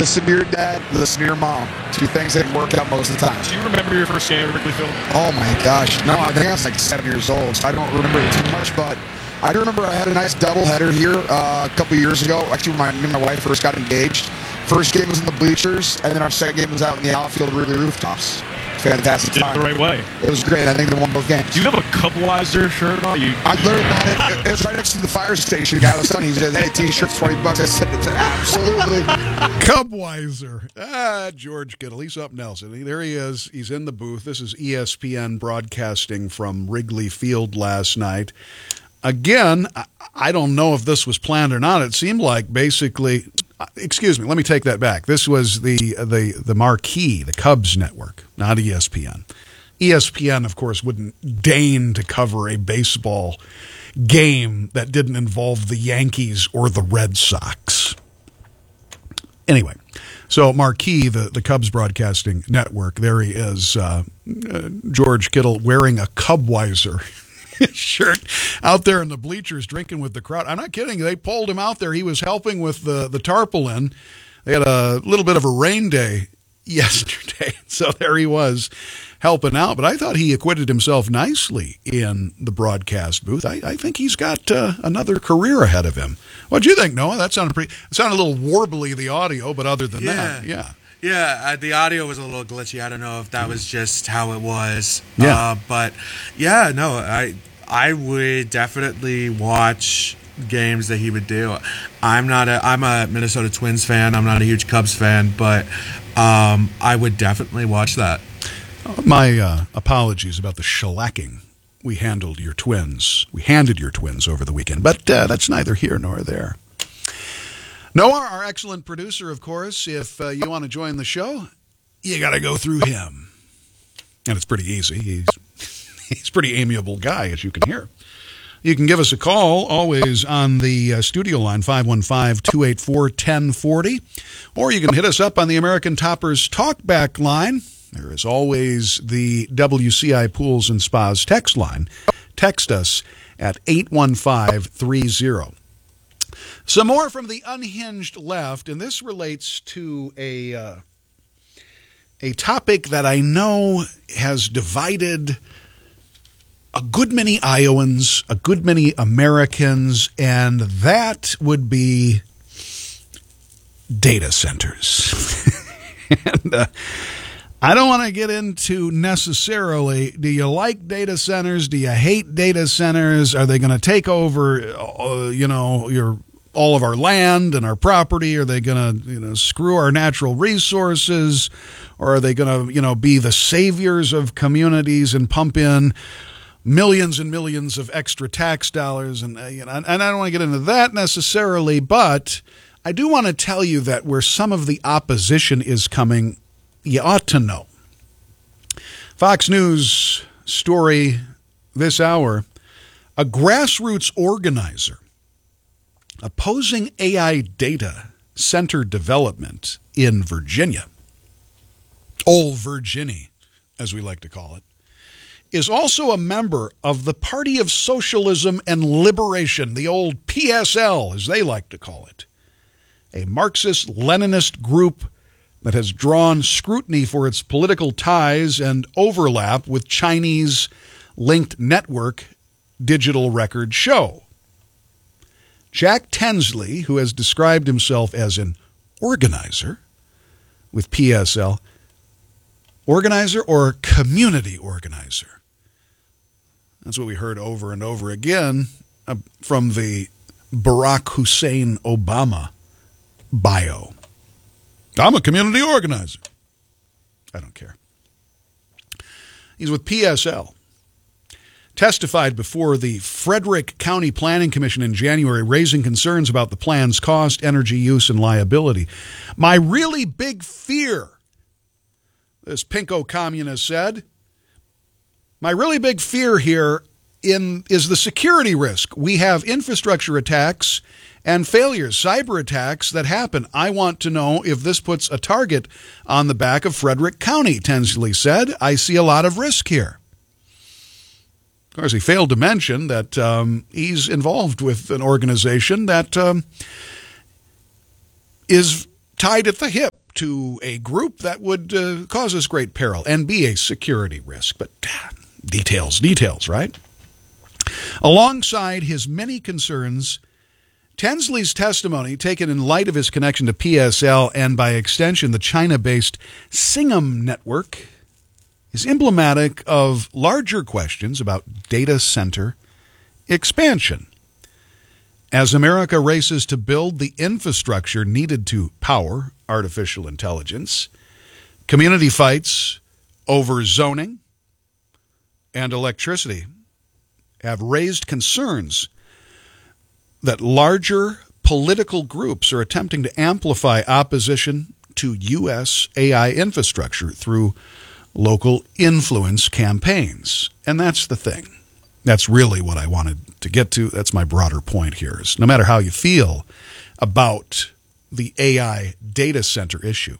Listen to your dad, listen to your mom. Two things that work out most of the time. Do you remember your first game at Wrigley Field? Oh my gosh. No, I think I was like 7 years old, so I don't remember it too much, but I do remember I had a nice doubleheader here a couple years ago. Actually, when me and my wife first got engaged. First game was in the bleachers, and then our second game was out in the outfield of Wrigley rooftops. Fantastic time. Did it the right way. It was great. I think they won both games. Do you have a Cubweiser shirt on? I learned about it. It was right next to the fire station. Guy was telling me, he said, "Hey, t-shirts, $20." I said, "Absolutely." Cubweiser. George Kittle. He's something else. And there he is. He's in the booth. This is ESPN broadcasting from Wrigley Field last night. Again, I don't know if this was planned or not. It seemed like basically, excuse me, let me take that back. This was the marquee, the Cubs network, not ESPN. ESPN, of course, wouldn't deign to cover a baseball game that didn't involve the Yankees or the Red Sox. Anyway, so Marquee, the Cubs broadcasting network, there he is, George Kittle wearing a Cubweiser shirt out there in the bleachers drinking with the crowd. I'm not kidding. They pulled him out there. He was helping with the tarpaulin. They had a little bit of a rain day yesterday, so there he was helping out. But I thought he acquitted himself nicely in the broadcast booth. I think he's got another career ahead of him. What'd you think, Noah? That sounded it sounded a little warbly, the audio, but other than that, yeah. Yeah, the audio was a little glitchy. I don't know if that was just how it was. Yeah. But yeah, no, I would definitely watch games that he would do. I'm a Minnesota Twins fan. I'm not a huge Cubs fan, but I would definitely watch that. My apologies about the shellacking we handed your Twins over the weekend, but that's neither here nor there. Noah, our excellent producer, of course, if you want to join the show, you got to go through him. And it's pretty easy. He's a pretty amiable guy, as you can hear. You can give us a call, always on the studio line, 515-284-1040. Or you can hit us up on the American Toppers Talkback line. There is always the WCI Pools and Spas text line. Text us at 81530. Some more from the unhinged left, and this relates to a topic that I know has divided a good many Iowans, a good many Americans, and that would be data centers. And I don't want to get into necessarily, do you like data centers? Do you hate data centers? Are they going to take over, all of our land and our property? Are they going to, screw our natural resources? Or are they going to, be the saviors of communities and pump in millions and millions of extra tax dollars? And, and I don't want to get into that necessarily, but I do want to tell you that where some of the opposition is coming, you ought to know. Fox News story this hour, a grassroots organizer opposing AI data center development in Virginia, Old Virginia, as we like to call it, is also a member of the Party of Socialism and Liberation, the old PSL, as they like to call it, a Marxist-Leninist group that has drawn scrutiny for its political ties and overlap with Chinese-linked network Digital Record Show. Jack Tinsley, who has described himself as an organizer with PSL, organizer or community organizer? That's what we heard over and over again from the Barack Hussein Obama bio. I'm a community organizer. I don't care. He's with PSL. Testified before the Frederick County Planning Commission in January, raising concerns about the plan's cost, energy use, and liability. My really big fear, this pinko communist said, my really big fear here is the security risk. We have infrastructure attacks and failures, cyber attacks that happen. I want to know if this puts a target on the back of Frederick County, Tinsley said. I see a lot of risk here. Of course, he failed to mention that he's involved with an organization that is tied at the hip to a group that would cause us great peril and be a security risk. But details, right? Alongside his many concerns, Tinsley's testimony, taken in light of his connection to PSL and by extension the China-based Singham network, is emblematic of larger questions about data center expansion. As America races to build the infrastructure needed to power artificial intelligence, community fights over zoning and electricity have raised concerns that larger political groups are attempting to amplify opposition to U.S. AI infrastructure through local influence campaigns. And that's the thing. That's really what I wanted to get to. That's my broader point here, is no matter how you feel about the AI data center issue,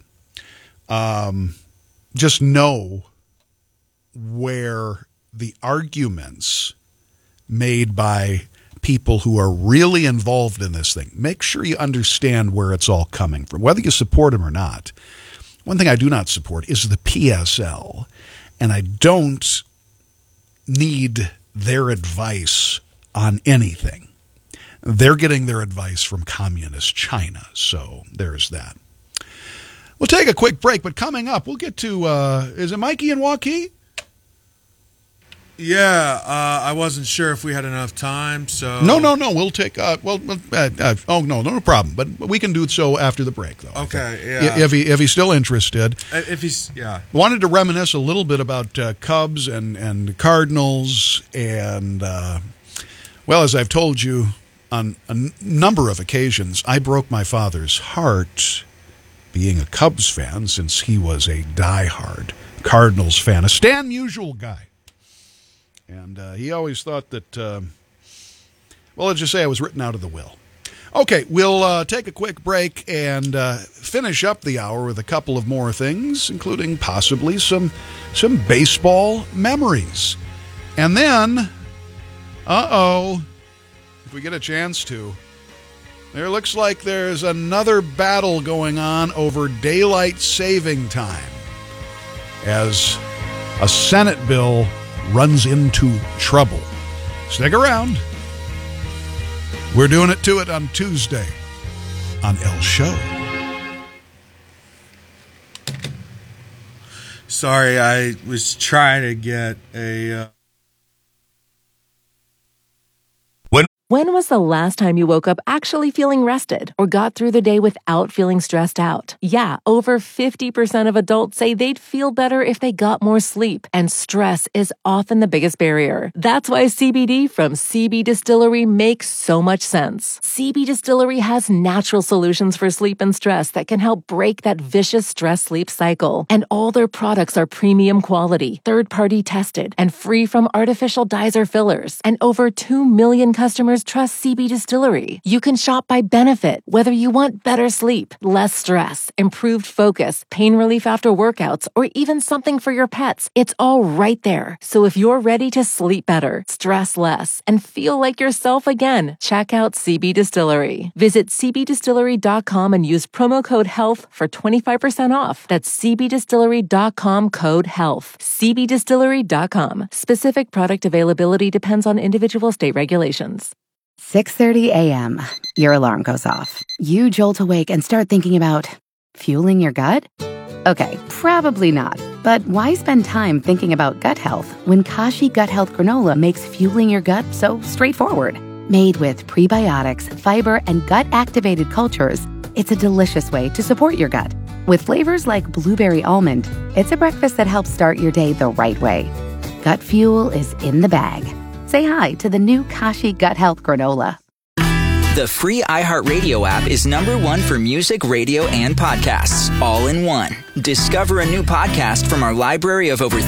just know where the arguments made by people who are really involved in this thing, make sure you understand where it's all coming from, whether you support them or not. One thing I do not support is the PSL, and I don't need their advice on anything. They're getting their advice from communist China, so there's that. We'll take a quick break, but coming up, we'll get to, is it Mikey and Waukee? Yeah, I wasn't sure if we had enough time, so... No, we'll take, no problem, but we can do so after the break, though. Okay, yeah. If he's still interested. If he's, yeah. Wanted to reminisce a little bit about Cubs and Cardinals, and, well, as I've told you on a number of occasions, I broke my father's heart being a Cubs fan since he was a diehard Cardinals fan, a Stan Musial guy. And he always thought that, well, let's just say I was written out of the will. Okay, we'll take a quick break and finish up the hour with a couple of more things, including possibly some baseball memories. And then, if we get a chance to, there looks like there's another battle going on over daylight saving time as a Senate bill runs into trouble. Stick around. We're doing it to it on Tuesday on El Show. Sorry, I was trying to get a... When was the last time you woke up actually feeling rested or got through the day without feeling stressed out? Yeah, over 50% of adults say they'd feel better if they got more sleep, and stress is often the biggest barrier. That's why CBD from CB Distillery makes so much sense. CB Distillery has natural solutions for sleep and stress that can help break that vicious stress-sleep cycle. And all their products are premium quality, third-party tested, and free from artificial dyes or fillers. And over 2 million customers trust CB Distillery. You can shop by benefit, whether you want better sleep, less stress, improved focus, pain relief after workouts, or even something for your pets. It's all right there. So if you're ready to sleep better, stress less, and feel like yourself again, check out CB Distillery. Visit cbdistillery.com and use promo code HEALTH for 25% off. That's cbdistillery.com, code HEALTH. cbdistillery.com. Specific product availability depends on individual state regulations. 6:30 a.m. Your alarm goes off. You jolt awake and start thinking about fueling your gut? Okay, probably not. But why spend time thinking about gut health when Kashi Gut Health Granola makes fueling your gut so straightforward? Made with prebiotics, fiber, and gut-activated cultures, it's a delicious way to support your gut. With flavors like blueberry almond, it's a breakfast that helps start your day the right way. Gut fuel is in the bag. Say hi to the new Kashi Gut Health Granola. The free iHeartRadio app is #1 for music, radio, and podcasts, all in one. Discover a new podcast from our library of over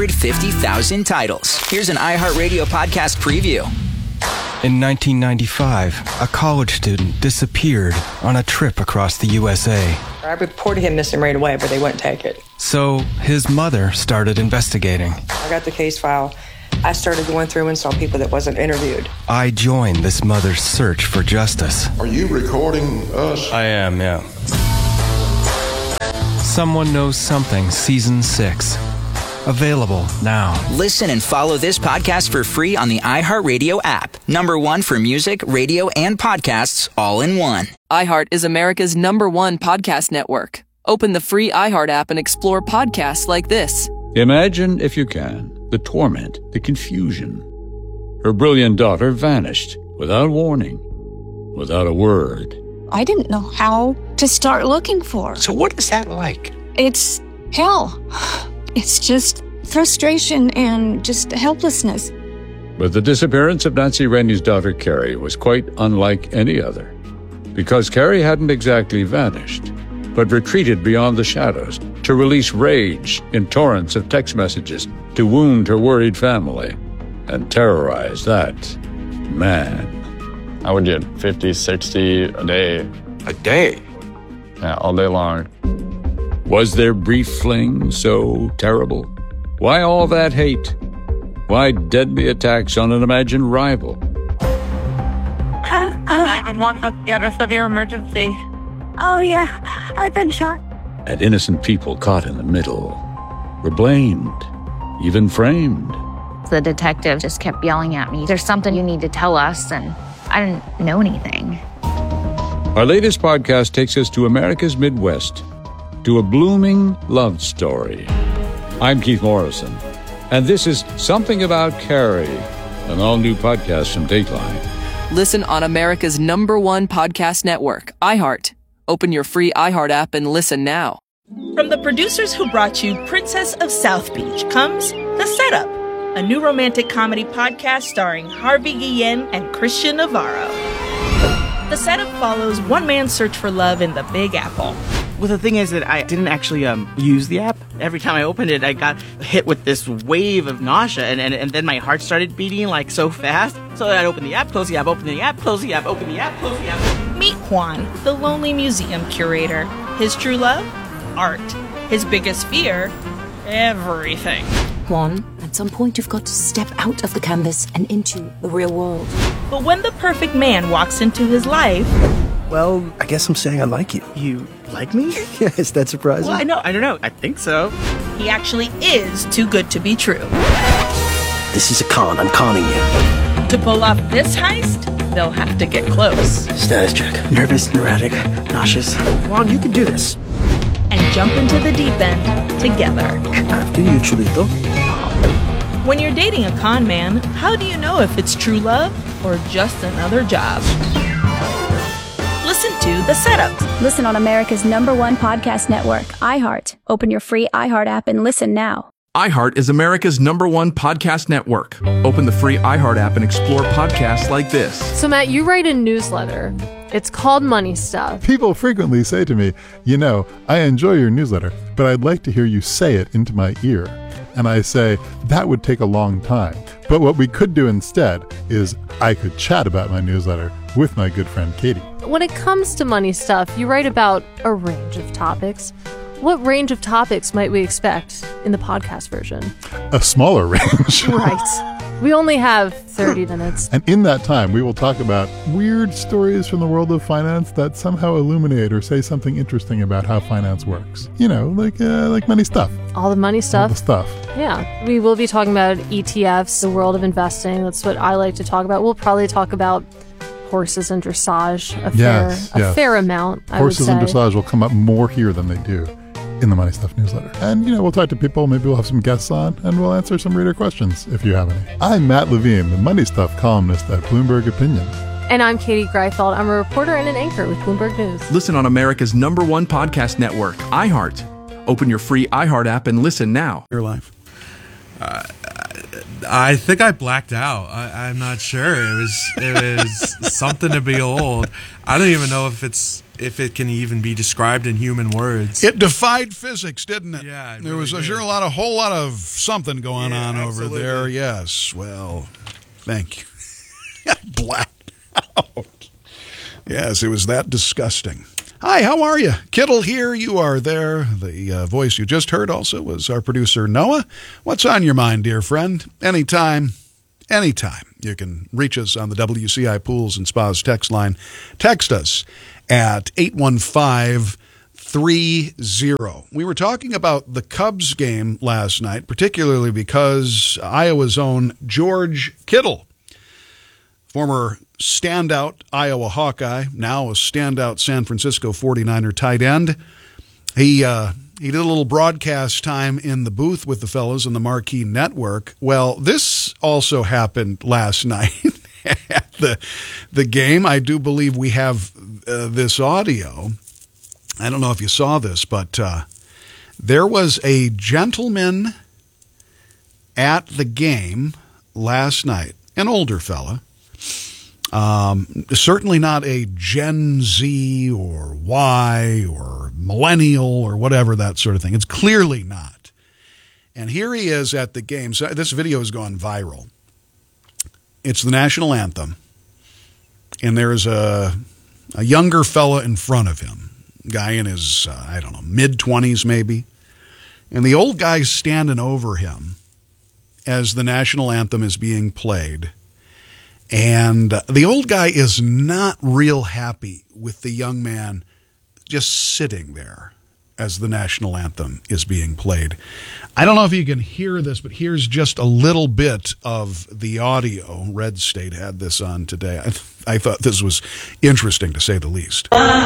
350,000 titles. Here's an iHeartRadio podcast preview. In 1995, a college student disappeared on a trip across the USA. I reported him missing right away, but they wouldn't take it. So his mother started investigating. I got the case file. I started going through and saw people that wasn't interviewed. I joined this mother's search for justice. Are you recording us? I am, yeah. Someone Knows Something Season 6. Available now. Listen and follow this podcast for free on the iHeartRadio app. #1 for music, radio, and podcasts all in one. iHeart is America's #1 podcast network. Open the free iHeart app and explore podcasts like this. Imagine, if you can, the torment, the confusion. Her brilliant daughter vanished without warning, without a word. I didn't know how to start looking for her. So what is that like? It's hell. It's just frustration and just helplessness. But the disappearance of Nancy Rennie's daughter, Carrie, was quite unlike any other. Because Carrie hadn't exactly vanished, but retreated beyond the shadows to release rage in torrents of text messages to wound her worried family and terrorize that man. I would get 50, 60 a day. A day? Yeah, all day long. Was their brief fling so terrible? Why all that hate? Why deadly attacks on an imagined rival? 911, what's the address of your emergency? Oh, yeah, I've been shot. And innocent people caught in the middle were blamed, even framed. The detective just kept yelling at me, "There's something you need to tell us," and I didn't know anything. Our latest podcast takes us to America's Midwest, to a blooming love story. I'm Keith Morrison, and this is Something About Carrie, an all-new podcast from Dateline. Listen on America's #1 podcast network, iHeart. Open your free iHeart app and listen now. From the producers who brought you Princess of South Beach comes The Setup, a new romantic comedy podcast starring Harvey Guillen and Christian Navarro. The Setup follows one man's search for love in the Big Apple. Well, the thing is that I didn't actually use the app. Every time I opened it, I got hit with this wave of nausea, and then my heart started beating like so fast. So I'd open the app, close the app, open the app, close the app, open the app, close the app. Meet Juan, the lonely museum curator. His true love? Art. His biggest fear? Everything. Juan, at some point you've got to step out of the canvas and into the real world. But when the perfect man walks into his life... Well, I guess I'm saying I like you. You like me? Yeah, is that surprising? Well, I don't know. I think so. He actually is too good to be true. This is a con. I'm conning you. To pull off this heist, they'll have to get close. Status check. Nervous, neurotic, nauseous. Juan, you can do this. And jump into the deep end together. After you, Chulito. When you're dating a con man, how do you know if it's true love or just another job? Listen to The Setup. Listen on America's #1 podcast network, iHeart. Open your free iHeart app and listen now. iHeart is America's #1 podcast network. Open the free iHeart app and explore podcasts like this. So, Matt, you write a newsletter. It's called Money Stuff. People frequently say to me, I enjoy your newsletter, but I'd like to hear you say it into my ear. And I say, that would take a long time. But what we could do instead is I could chat about my newsletter with my good friend Katie. When it comes to money stuff, you write about a range of topics. What range of topics might we expect in the podcast version? A smaller range. Right. We only have 30 minutes. And in that time, we will talk about weird stories from the world of finance that somehow illuminate or say something interesting about how finance works. Like money stuff. All the money stuff. All the stuff. Yeah. We will be talking about ETFs, the world of investing. That's what I like to talk about. We'll probably talk about horses and dressage a fair amount, I would say. Horses and dressage will come up more here than they do in the Money Stuff newsletter. And, we'll talk to people, maybe we'll have some guests on, and we'll answer some reader questions if you have any. I'm Matt Levine, the Money Stuff columnist at Bloomberg Opinion. And I'm Katie Greifeld. I'm a reporter and an anchor with Bloomberg News. Listen on America's #1 podcast network, iHeart. Open your free iHeart app and listen now. Your life. I think I blacked out. I'm not sure. It was something to behold. I don't even know if it can even be described in human words. It defied physics, didn't it? Yeah, there was a whole lot of something going on absolutely. over there. Yes. Well, thank you. Blacked out. Yes, it was that disgusting. Hi, how are you? Kittle here, you are there. The voice you just heard also was our producer, Noah. What's on your mind, dear friend? Anytime. You can reach us on the WCI Pools and Spas text line. Text us at 815 3-0. We were talking about the Cubs game last night, particularly because Iowa's own George Kittle, former standout Iowa Hawkeye, now a standout San Francisco 49er tight end. He did a little broadcast time in the booth with the fellows on the Marquee Network. Well, this also happened last night at the game. I do believe we have this audio. I don't know if you saw this, but there was a gentleman at the game last night, an older fella, certainly not a Gen Z or Y or millennial or whatever, that sort of thing. It's clearly not. And here he is at the game. So this video has gone viral. It's the national anthem, and there's a younger fella in front of him. Guy in his, mid-20s maybe. And the old guy's standing over him as the national anthem is being played. And the old guy is not real happy with the young man just sitting there as the national anthem is being played. I don't know if you can hear this, but here's just a little bit of the audio. Red State had this on today. I thought this was interesting, to say the least.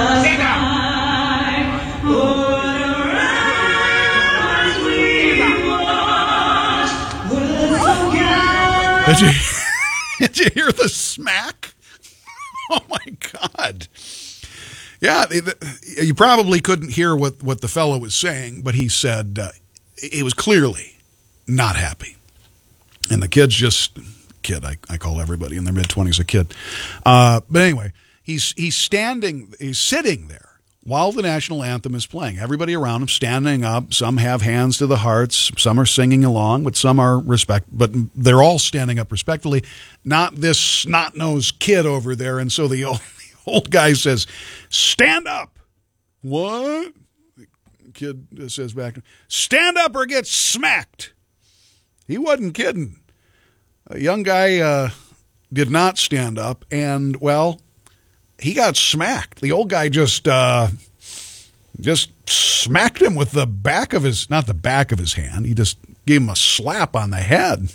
Did you hear the smack? Oh, my God. Yeah, you probably couldn't hear what the fellow was saying, but he said he was clearly not happy. And the kid's just kid. I call everybody in their mid-20s a kid. But anyway, he's sitting there while the national anthem is playing. Everybody around him standing up. Some have hands to the hearts. Some are singing along, but some are but they're all standing up respectfully. Not this snot-nosed kid over there. And so the old guy says, "Stand up." "What?" The kid says back to him, "Stand up or get smacked." He wasn't kidding. A young guy did not stand up, and, well, he got smacked. The old guy just smacked him with the back of his, not the back of his hand. He just gave him a slap on the head.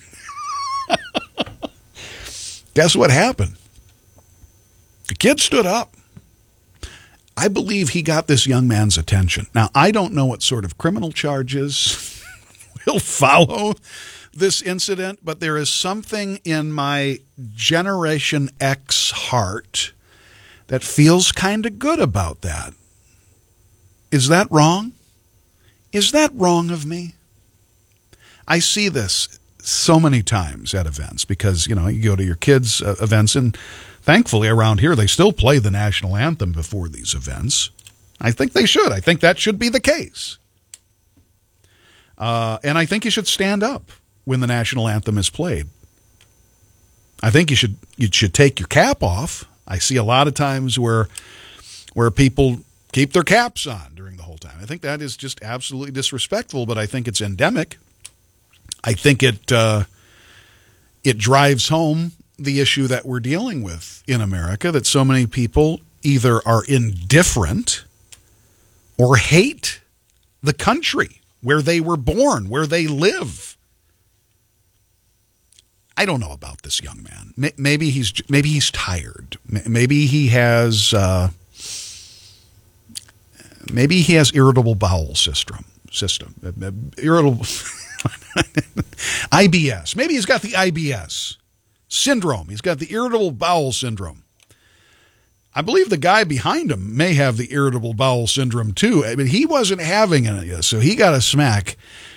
Guess what happened? The kid stood up. I believe he got this young man's attention. Now, I don't know what sort of criminal charges will follow this incident, but there is something in my Generation X heart that feels kind of good about that. Is that wrong? Is that wrong of me? I see this so many times at events because, you go to your kids' events, and thankfully around here they still play the national anthem before these events. I think they should. I think that should be the case. And I think you should stand up when the national anthem is played. I think you should take your cap off. I see a lot of times where people keep their caps on during the whole time. I think that is just absolutely disrespectful, but I think it's endemic. I think it drives home the issue that we're dealing with in America, that so many people either are indifferent or hate the country where they were born, where they live. I don't know about this young man. Maybe he's tired. Maybe he has irritable bowel system. Irritable IBS. Maybe he's got the IBS syndrome. He's got the irritable bowel syndrome. I believe the guy behind him may have the irritable bowel syndrome too. I mean, he wasn't having it, so he got a smack.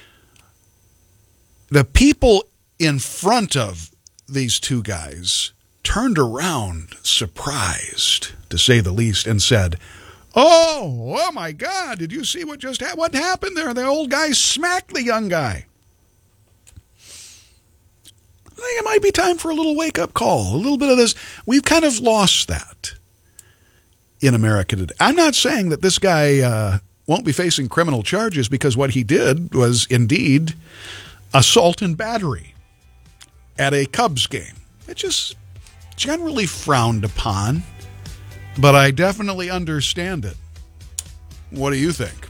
The people in front of these two guys turned around surprised, to say the least, and said, oh my God, did you see what just happened? What happened there? The old guy smacked the young guy. I think it might be time for a little wake-up call, a little bit of this. We've kind of lost that in America today. I'm not saying that this guy won't be facing criminal charges, because what he did was indeed assault and battery at a Cubs game. It's just generally frowned upon, but I definitely understand it. What do you think?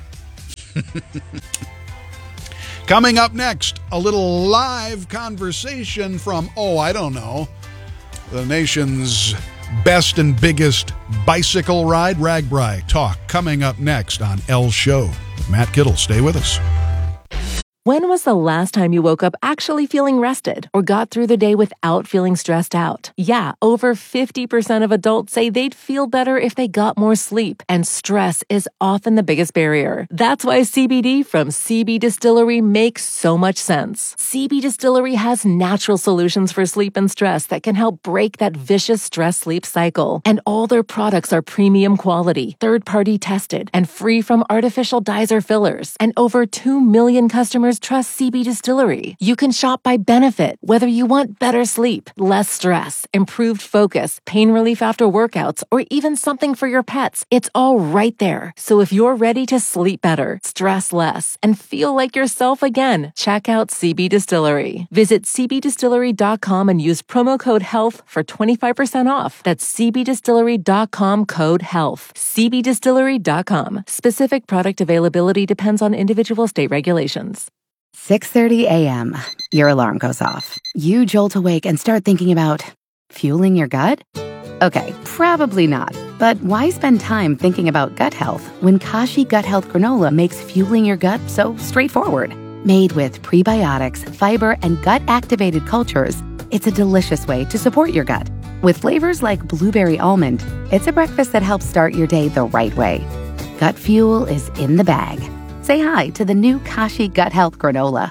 Coming up next, a little live conversation from, I don't know, the nation's best and biggest bicycle ride, RAGBRAI talk, coming up next on L's Show with Matt Kittle. Stay with us. When was the last time you woke up actually feeling rested or got through the day without feeling stressed out? Yeah, over 50% of adults say they'd feel better if they got more sleep, and stress is often the biggest barrier. That's why CBD from CB Distillery makes so much sense. CB Distillery has natural solutions for sleep and stress that can help break that vicious stress-sleep cycle. And all their products are premium quality, third-party tested, and free from artificial dyes or fillers. And over 2 million customers trust CB Distillery. You can shop by benefit, whether you want better sleep, less stress, improved focus, pain relief after workouts, or even something for your pets. It's all right there. So if you're ready to sleep better, stress less, and feel like yourself again, check out CB Distillery. Visit cbdistillery.com and use promo code HEALTH for 25% off. That's cbdistillery.com, code HEALTH. cbdistillery.com. Specific product availability depends on individual state regulations. 6:30 a.m. Your alarm goes off. You jolt awake and start thinking about fueling your gut? Okay, probably not. But why spend time thinking about gut health when Kashi Gut Health Granola makes fueling your gut so straightforward? Made with prebiotics, fiber, and gut-activated cultures, it's a delicious way to support your gut. With flavors like blueberry almond, it's a breakfast that helps start your day the right way. Gut fuel is in the bag. Say hi to the new Kashi Gut Health Granola.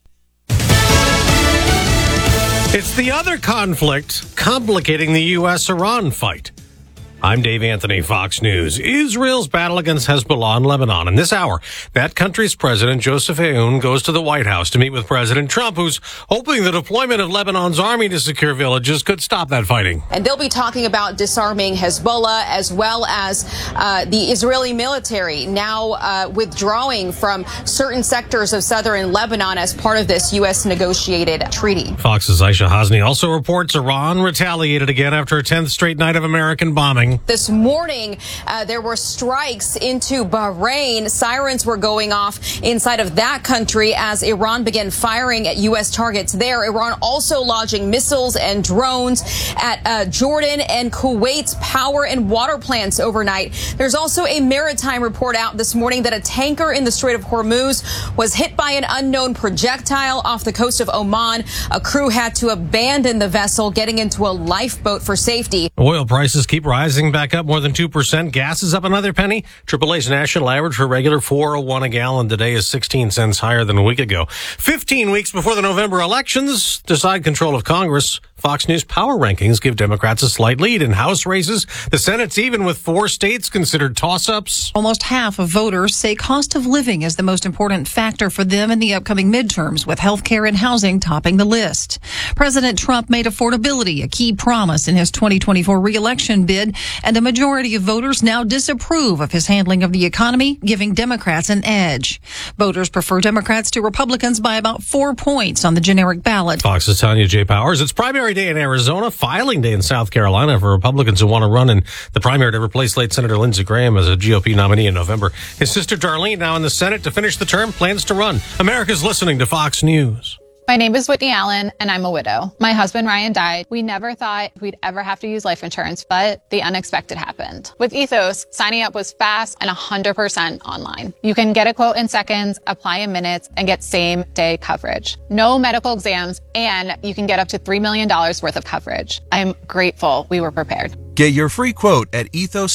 It's the other conflict complicating the U.S.-Iran fight. I'm Dave Anthony, Fox News. Israel's battle against Hezbollah in Lebanon. In this hour, that country's president, Joseph Aoun, goes to the White House to meet with President Trump, who's hoping the deployment of Lebanon's army to secure villages could stop that fighting. And they'll be talking about disarming Hezbollah as well as the Israeli military now withdrawing from certain sectors of southern Lebanon as part of this U.S. negotiated treaty. Fox's Aisha Hasni also reports Iran retaliated again after a 10th straight night of American bombing. This morning, there were strikes into Bahrain. Sirens were going off inside of that country as Iran began firing at U.S. targets there. Iran also launching missiles and drones at Jordan and Kuwait's power and water plants overnight. There's also a maritime report out this morning that a tanker in the Strait of Hormuz was hit by an unknown projectile off the coast of Oman. A crew had to abandon the vessel, getting into a lifeboat for safety. Oil prices keep rising back up more than 2%. Gas is up another penny. AAA's national average for regular $4.01 a gallon today is 16 cents higher than a week ago. 15 weeks before the November elections decide control of Congress. Fox News power rankings give Democrats a slight lead in House races. The Senate's even with 4 states considered toss-ups. Almost half of voters say cost of living is the most important factor for them in the upcoming midterms, with health care and housing topping the list. President Trump made affordability a key promise in his 2024 re-election bid, and a majority of voters now disapprove of his handling of the economy, giving Democrats an edge. Voters prefer Democrats to Republicans by about 4 points on the generic ballot. Fox's Tanya J. Powers. It's primary day in Arizona, filing day in South Carolina for Republicans who want to run in the primary to replace late Senator Lindsey Graham as a GOP nominee in November. His sister Darlene, now in the Senate to finish the term, plans to run. America's listening to Fox News. My name is Whitney Allen, and I'm a widow. My husband, Ryan, died. We never thought we'd ever have to use life insurance, but the unexpected happened. With Ethos, signing up was fast and 100% online. You can get a quote in seconds, apply in minutes, and get same-day coverage. No medical exams, and you can get up to $3 million worth of coverage. I'm grateful we were prepared. Get your free quote at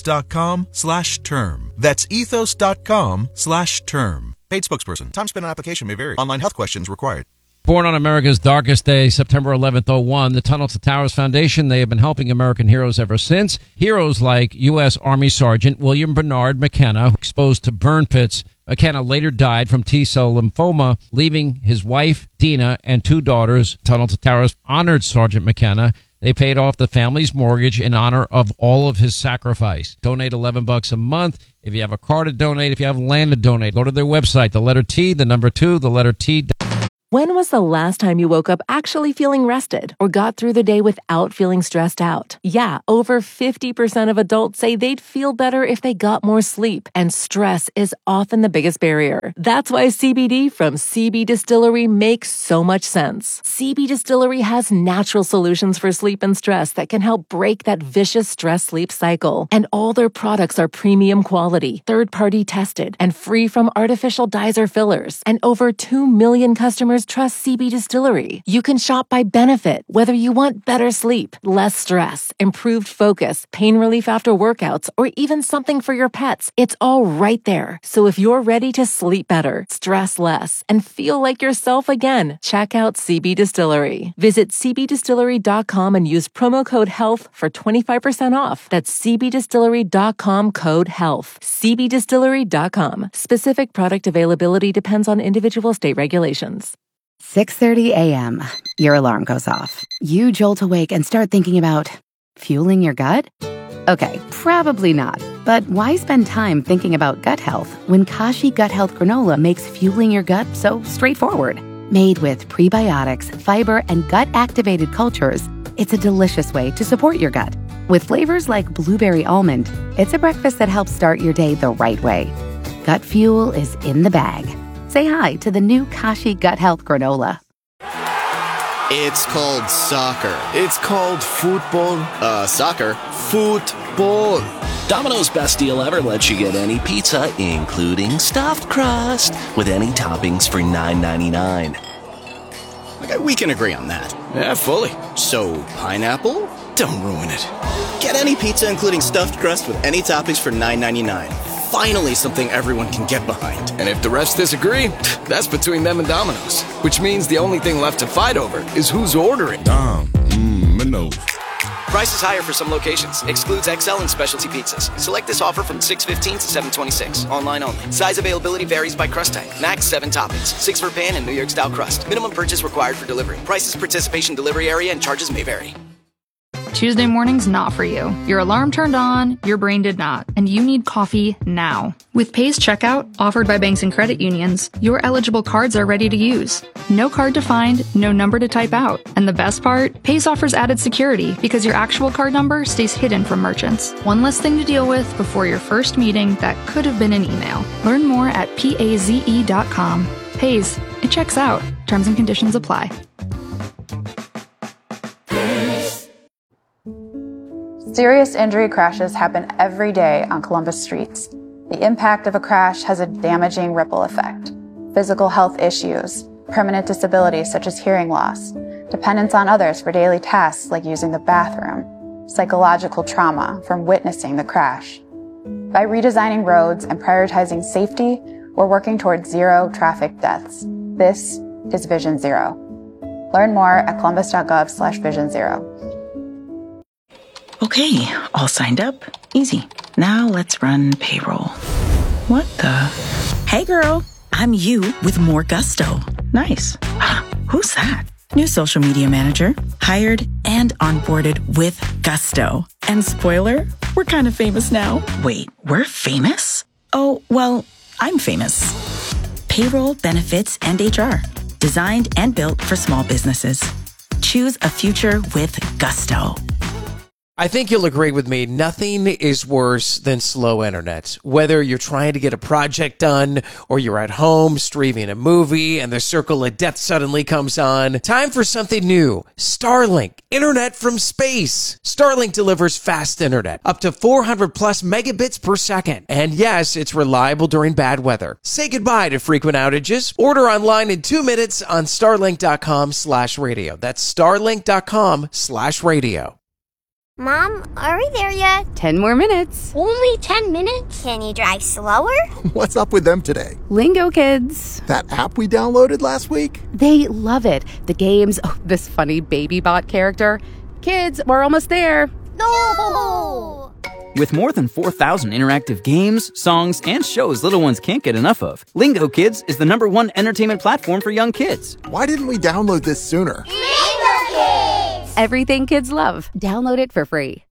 ethos.com/term. That's ethos.com/term. Paid spokesperson. Time spent on application may vary. Online health questions required. Born on America's darkest day, September 11th, 2001, the Tunnel to Towers Foundation, they have been helping American heroes ever since. Heroes like U.S. Army Sergeant William Bernard McKenna, exposed to burn pits. McKenna later died from T-cell lymphoma, leaving his wife, Dina, and 2 daughters. Tunnel to Towers honored Sergeant McKenna. They paid off the family's mortgage in honor of all of his sacrifice. Donate $11 a month. If you have a car to donate, if you have land to donate, go to their website, the letter T, the number 2, the letter T. When was the last time you woke up actually feeling rested or got through the day without feeling stressed out? Yeah, over 50% of adults say they'd feel better if they got more sleep, and stress is often the biggest barrier. That's why CBD from CB Distillery makes so much sense. CB Distillery has natural solutions for sleep and stress that can help break that vicious stress-sleep cycle. And all their products are premium quality, third-party tested, and free from artificial dyes or fillers. And over 2 million customers trust CB Distillery. You can shop by benefit, whether you want better sleep, less stress, improved focus, pain relief after workouts, or even something for your pets. It's all right there. So if you're ready to sleep better, stress less, and feel like yourself again, check out CB Distillery. Visit cbdistillery.com and use promo code HEALTH for 25% off. That's cbdistillery.com, code HEALTH. cbdistillery.com. Specific product availability depends on individual state regulations. 6:30 a.m. Your alarm goes off. You jolt awake and start thinking about fueling your gut? Okay, probably not. But why spend time thinking about gut health when Kashi Gut Health Granola makes fueling your gut so straightforward? Made with prebiotics, fiber, and gut-activated cultures, it's a delicious way to support your gut. With flavors like blueberry almond, it's a breakfast that helps start your day the right way. Gut fuel is in the bag. Say hi to the new Kashi Gut Health Granola. It's called soccer. It's called football. Soccer. Football. Domino's Best Deal Ever lets you get any pizza, including stuffed crust, with any toppings for $9.99. Okay, we can agree on that. Yeah, fully. So, pineapple? Don't ruin it. Get any pizza, including stuffed crust, with any toppings for $9.99. Finally something everyone can get behind. And if the rest disagree, that's between them and Domino's. Which means the only thing left to fight over is who's ordering. Domino's. Price is higher for some locations. Excludes XL and specialty pizzas. Select this offer from 6/15 to 7/26. Online only. Size availability varies by crust type. Max 7 toppings. 6 for pan and New York style crust. Minimum purchase required for delivery. Prices, participation, delivery area, and charges may vary. Tuesday morning's not for you. Your alarm turned on, your brain did not, and you need coffee now. With Pace Checkout, offered by banks and credit unions, your eligible cards are ready to use. No card to find, no number to type out. And the best part, Pace offers added security because your actual card number stays hidden from merchants. One less thing to deal with before your first meeting that could have been an email. Learn more at paze.com. Paze, it checks out. Terms and conditions apply. Serious injury crashes happen every day on Columbus streets. The impact of a crash has a damaging ripple effect. Physical health issues, permanent disabilities such as hearing loss, dependence on others for daily tasks like using the bathroom, psychological trauma from witnessing the crash. By redesigning roads and prioritizing safety, we're working towards zero traffic deaths. This is Vision Zero. Learn more at columbus.gov/Vision Zero. Okay, all signed up. Easy. Now let's run payroll. What the? Hey girl, I'm you with more gusto. Nice. Who's that? New social media manager. Hired and onboarded with gusto. And spoiler, we're kind of famous now. Wait, we're famous? Oh, well, I'm famous. Payroll, benefits, and HR. Designed and built for small businesses. Choose a future with gusto. I think you'll agree with me, nothing is worse than slow internet. Whether you're trying to get a project done or you're at home streaming a movie and the circle of death suddenly comes on, time for something new. Starlink, internet from space. Starlink delivers fast internet, up to 400 plus megabits per second. And yes, it's reliable during bad weather. Say goodbye to frequent outages. Order online in 2 minutes on starlink.com/radio. That's starlink.com/radio. Mom, are we there yet? 10 more minutes. Only 10 minutes? Can you drive slower? What's up with them today? Lingo Kids. That app we downloaded last week? They love it. The games, this funny baby bot character. Kids, we're almost there. No! With more than 4,000 interactive games, songs, and shows little ones can't get enough of, Lingo Kids is the #1 entertainment platform for young kids. Why didn't we download this sooner? Lingo Kids! Everything kids love. Download it for free.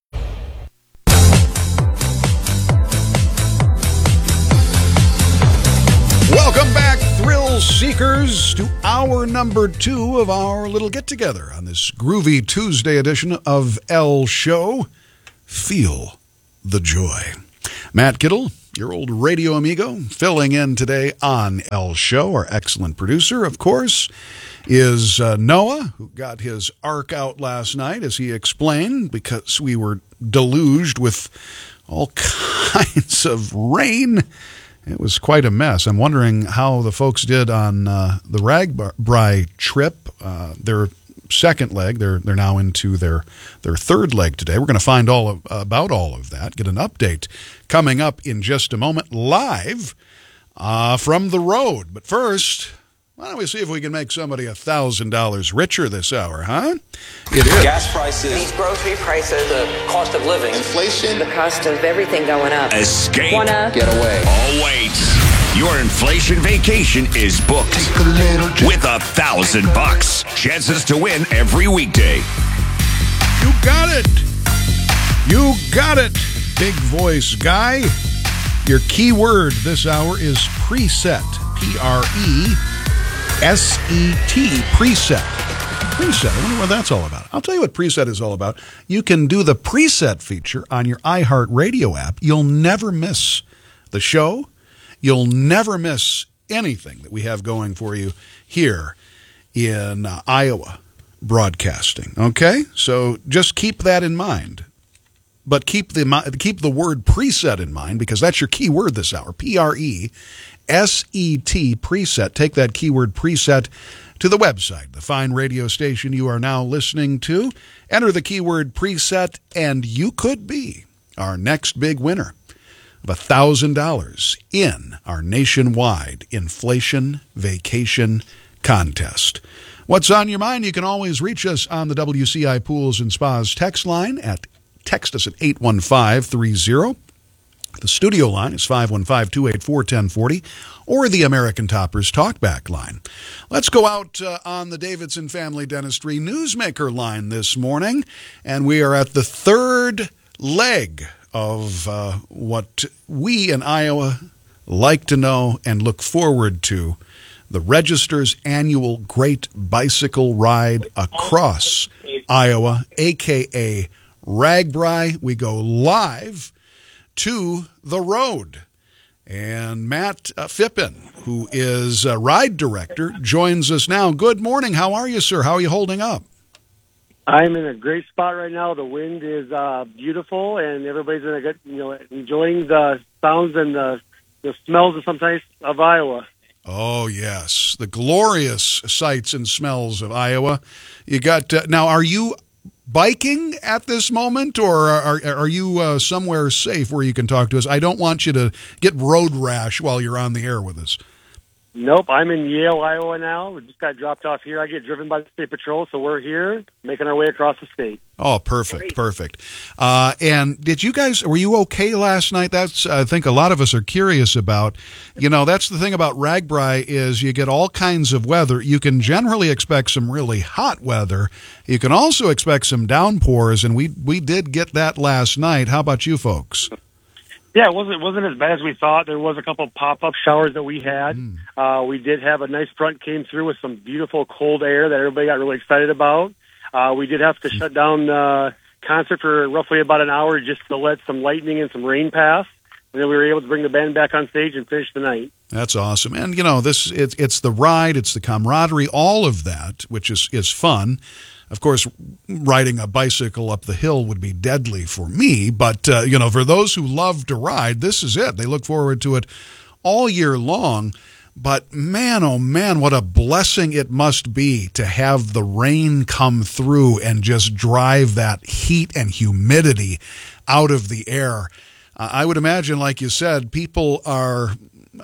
Welcome back, Thrill seekers to hour number 2 of our little get-together on this groovy Tuesday edition of El Show. Feel the joy. Matt Kittle, your old radio amigo, filling in today on El Show. Our excellent producer, of course, is Noah, who got his arc out last night, as he explained, because we were deluged with all kinds of rain. It was quite a mess. I'm wondering how the folks did on the RAGBRAI trip. Their second leg, they're now into their third leg today. We're going to find about all of that, get an update coming up in just a moment, live from the road. But first, why don't we see if we can make somebody $1,000 richer this hour, huh? It is. Gas prices. These grocery prices. The cost of living. Inflation. The cost of everything going up. Escape. Get away. Oh, wait. Your inflation vacation is booked with $1,000. Chances to win every weekday. You got it. You got it, big voice guy. Your key word this hour is preset. Preset. Preset. Preset. I wonder what that's all about. I'll tell you what preset is all about. You can do the preset feature on your iHeartRadio app. You'll never miss the show. You'll never miss anything that we have going for you here in Iowa broadcasting. Okay? So just keep that in mind. But keep the word preset in mind, because that's your key word this hour. Preset, preset. Take that keyword preset to the website, the fine radio station you are now listening to. Enter the keyword preset, and you could be our next big winner of $1,000 in our nationwide inflation vacation contest. What's on your mind? You can always reach us on the WCI Pools and Spas text line text us at 81530. The studio line is 515-284-1040, or the American Toppers Talkback line. Let's go out on the Davidson Family Dentistry Newsmaker line this morning, and we are at the third leg of what we in Iowa like to know and look forward to, the Register's annual Great Bicycle Ride across Iowa, a.k.a. RAGBRAI. We go live to the road. And Matt Phippen, who is a ride director, joins us now. Good morning. How are you, sir? How are you holding up? I'm in a great spot right now. The wind is beautiful, and everybody's in a good, enjoying the sounds and the smells of sometimes of Iowa. Oh, yes. The glorious sights and smells of Iowa. You got, now, are you biking at this moment, or are you somewhere safe where you can talk to us? I don't want you to get road rash while you're on the air with us. Nope, I'm in Yale, Iowa now. We just got dropped off here. I get driven by the State Patrol, so we're here making our way across the state. Oh, perfect, perfect. And were you okay last night? That's, I think a lot of us are curious about. That's the thing about RAGBRAI is you get all kinds of weather. You can generally expect some really hot weather. You can also expect some downpours, and we did get that last night. How about you folks? Yeah, it wasn't as bad as we thought. There was a couple of pop-up showers that we had. We did have a nice front came through with some beautiful cold air that everybody got really excited about. We did have to shut down the concert for roughly about an hour just to let some lightning and some rain pass. And then we were able to bring the band back on stage and finish the night. That's awesome. And, it's the ride, it's the camaraderie, all of that, which is fun. Of course, riding a bicycle up the hill would be deadly for me, but, for those who love to ride, this is it. They look forward to it all year long. But man, oh man, what a blessing it must be to have the rain come through and just drive that heat and humidity out of the air. I would imagine, like you said, people are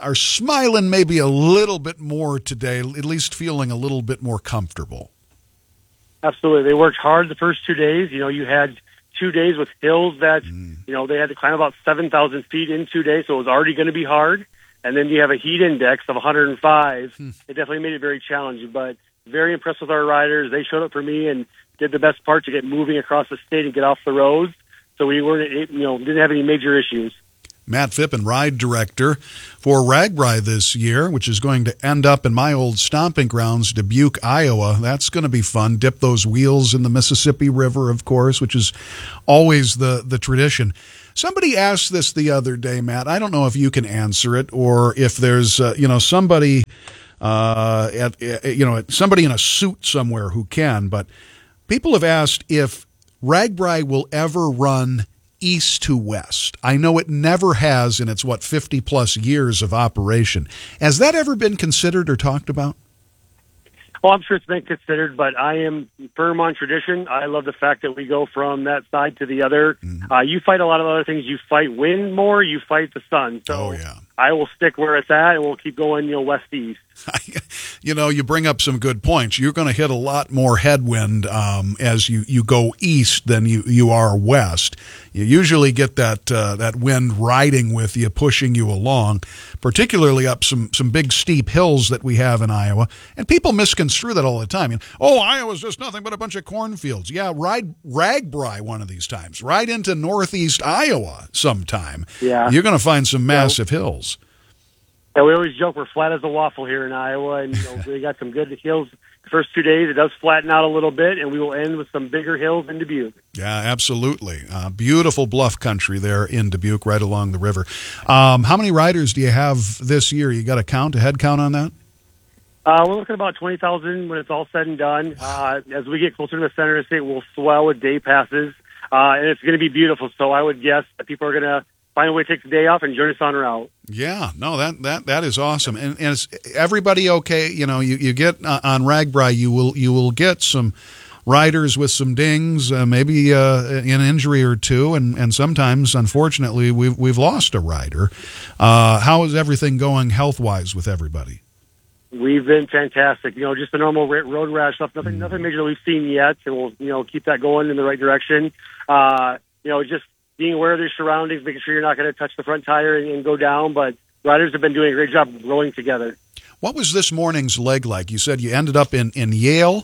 smiling maybe a little bit more today, at least feeling a little bit more comfortable. Absolutely. They worked hard the first 2 days. You had 2 days with hills that, they had to climb about 7,000 feet in 2 days, so it was already going to be hard. And then you have a heat index of 105. It definitely made it very challenging, but very impressed with our riders. They showed up for me and did the best part to get moving across the state and get off the roads. So we weren't, didn't have any major issues. Matt Phippen, ride director for RAGBRAI this year, which is going to end up in my old stomping grounds, Dubuque, Iowa. That's going to be fun. Dip those wheels in the Mississippi River, of course, which is always the tradition. Somebody asked this the other day, Matt. I don't know if you can answer it or if there's somebody somebody in a suit somewhere who can, but people have asked if RAGBRAI will ever run east to west. I know it never has in its 50 plus years of operation. Has that ever been considered or talked about? Well, I'm sure it's been considered, but I am firm on tradition. I love the fact that we go from that side to the other. You fight a lot of other things. You fight wind more, you fight the sun. So I will stick where it's at, and we'll keep going, west-east. You bring up some good points. You're going to hit a lot more headwind as you go east than you are west. You usually get that wind riding with you, pushing you along, particularly up some big steep hills that we have in Iowa. And people misconstrue that all the time. Iowa's just nothing but a bunch of cornfields. Yeah, ride RAGBRAI one of these times. Ride into northeast Iowa sometime. Yeah. You're going to find some massive hills. Yeah, we always joke we're flat as a waffle here in Iowa, and we got some good hills. The first 2 days, it does flatten out a little bit, and we will end with some bigger hills in Dubuque. Yeah, absolutely. Beautiful bluff country there in Dubuque, right along the river. How many riders do you have this year? You got a head count on that? We're looking at about 20,000 when it's all said and done. As we get closer to the center of the state, we'll swell with day passes, and it's going to be beautiful. So I would guess that people are going to find a way to take the day off and join us on route. Yeah, no, that is awesome. And is everybody okay? You get on RAGBRAI, you will get some riders with some dings, maybe an injury or two, and sometimes, unfortunately, we've lost a rider. How is everything going health-wise with everybody? We've been fantastic. Just the normal road rash stuff. Nothing major that we've seen yet, and we'll keep that going in the right direction. Just being aware of their surroundings, making sure you're not going to touch the front tire and go down. But riders have been doing a great job rowing together. What was this morning's leg like? You said you ended up in Yale.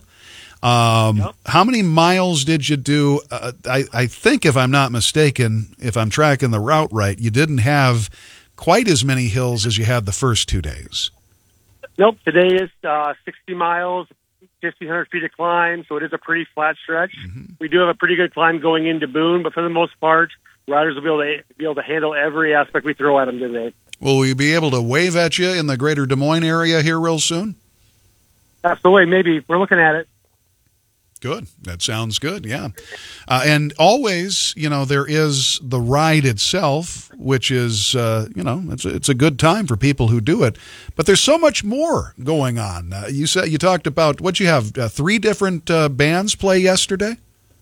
Yep. How many miles did you do? I think, if I'm not mistaken, if I'm tracking the route right, you didn't have quite as many hills as you had the first 2 days. Nope. Today is 60 miles, 1,500 feet of climb, so it is a pretty flat stretch. Mm-hmm. We do have a pretty good climb going into Boone, but for the most part, riders will be able to handle every aspect we throw at them today. Will we be able to wave at you in the greater Des Moines area here real soon? Absolutely. Maybe. We're looking at it. Good. That sounds good, yeah. And always, there is the ride itself, which is, it's a good time for people who do it. But there's so much more going on. You talked about, what you have, 3 different bands play yesterday?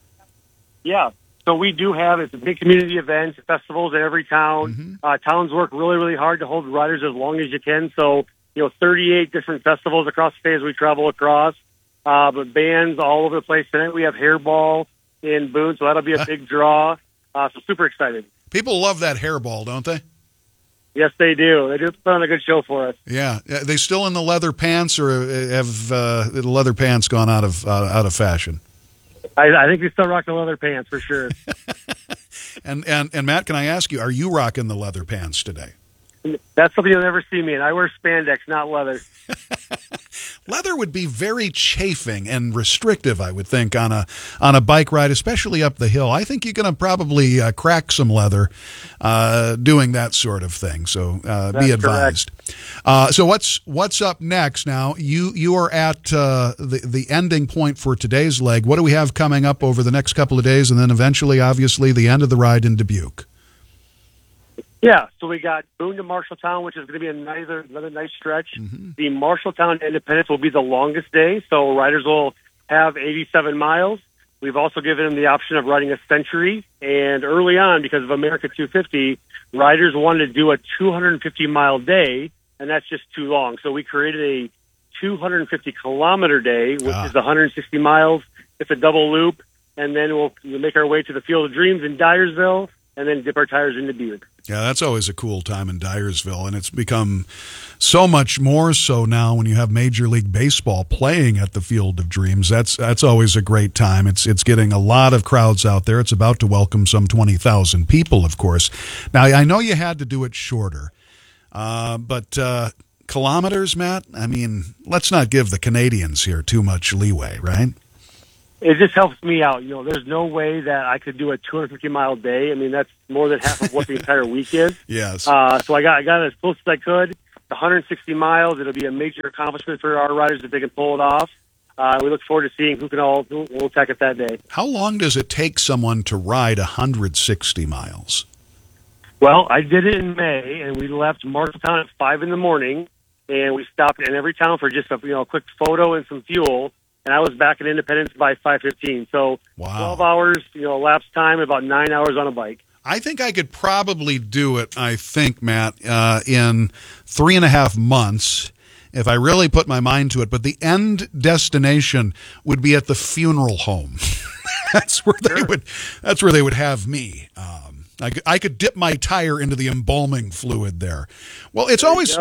Yeah. So we do have, it's a big community event, festivals in every town. Mm-hmm. Towns work really, really hard to hold riders as long as you can. So, 38 different festivals across the state as we travel across. But bands all over the place. Tonight we have Hairball in Boone, so that'll be a big draw. So super excited. People love that Hairball, don't they? Yes, they do. They do put on a good show for us. Yeah. Are they still in the leather pants, or have the leather pants gone out of fashion? I think they still rock the leather pants for sure. And Matt, can I ask you, are you rocking the leather pants today? That's something you'll never see me in. I wear spandex, not leather. Leather would be very chafing and restrictive, I would think, on a bike ride, especially up the hill. I think you're going to probably crack some leather doing that sort of thing. So be advised. So what's up next? Now you are at the ending point for today's leg. What do we have coming up over the next couple of days, and then eventually, obviously, the end of the ride in Dubuque? Yeah, so we got Boone to Marshalltown, which is going to be another nice stretch. Mm-hmm. The Marshalltown to Independence will be the longest day, so riders will have 87 miles. We've also given them the option of riding a Century, and early on, because of America 250, riders wanted to do a 250-mile day, and that's just too long. So we created a 250-kilometer day, which is 160 miles. It's a double loop, and then we'll make our way to the Field of Dreams in Dyersville, and then dip our tires into Butte. Yeah, that's always a cool time in Dyersville, and it's become so much more so now when you have Major League Baseball playing at the Field of Dreams. That's always a great time. It's getting a lot of crowds out there. It's about to welcome some 20,000 people, of course. Now, I know you had to do it shorter, but kilometers, Matt, I mean, let's not give the Canadians here too much leeway, right? It just helps me out. There's no way that I could do a 250-mile day. I mean, that's more than half of what the entire week is. Yes. So I got as close as I could. The 160 miles, it'll be a major accomplishment for our riders if they can pull it off. We look forward to seeing who will attack it that day. How long does it take someone to ride 160 miles? Well, I did it in May, and we left Marshalltown at 5 in the morning, and we stopped in every town for just a quick photo and some fuel. And I was back in Independence by 5:15. So 12 hours, elapsed time, about 9 hours on a bike. I think I could probably do it, Matt, in 3.5 months if I really put my mind to it. But the end destination would be at the funeral home. That's where they would have me. I could dip my tire into the embalming fluid there. Well, it's always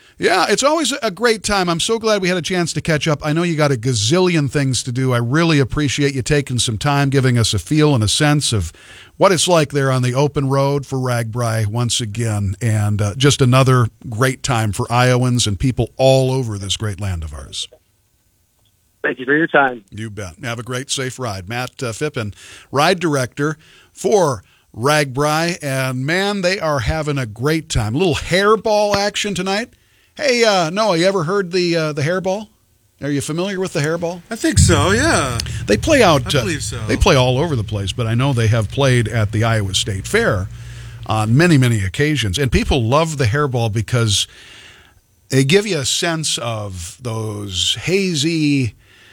a great time. I'm so glad we had a chance to catch up. I know you got a gazillion things to do. I really appreciate you taking some time, giving us a feel and a sense of what it's like there on the open road for RAGBRAI once again. And just another great time for Iowans and people all over this great land of ours. Thank you for your time. You bet. Have a great, safe ride. Matt Phippen, ride director for RAGBRAI. And, man, they are having a great time. A little hairball action tonight. Hey, Noah, you ever heard the hairball? Are you familiar with the hairball? I think so, yeah. They play out. I believe so. They play all over the place, but I know they have played at the Iowa State Fair on many, many occasions. And people love the hairball because they give you a sense of those hazy,